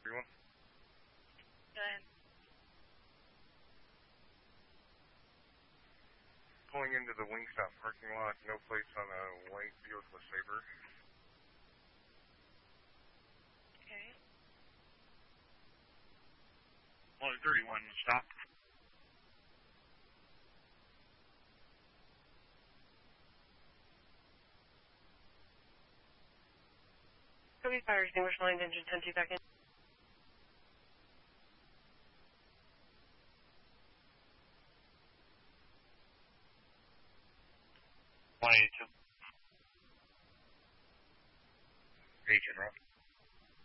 Everyone? Go ahead. Pulling into the Wingstop parking lot, no plates on a white Buick LeSabre. Okay. 131, stop. Copy, fire extinguisher line, engine 10 2 seconds. 182. Agent, right?